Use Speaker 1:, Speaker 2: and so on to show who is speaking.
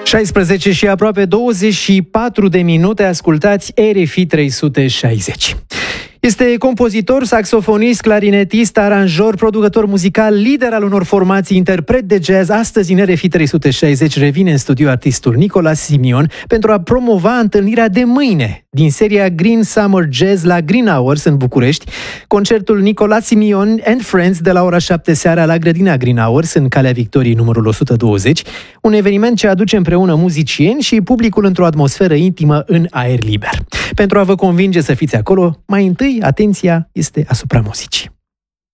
Speaker 1: 16 și aproape 24 de minute, ascultați RFI 360. Este compozitor, saxofonist, clarinetist, aranjor, producător muzical, lider al unor formații, interpret de jazz. Astăzi, în RFI 360, revine în studio artistul Nicolas Simion pentru a promova întâlnirea de mâine din seria Green Summer Jazz la Green Hours în București. Concertul Nicolas Simion and Friends de la ora 7 seara la grădina Green Hours în Calea Victoriei numărul 120. Un eveniment ce aduce împreună muzicieni și publicul într-o atmosferă intimă în aer liber. Pentru a vă convinge să fiți acolo, mai întâi atenția este asupra muzicii.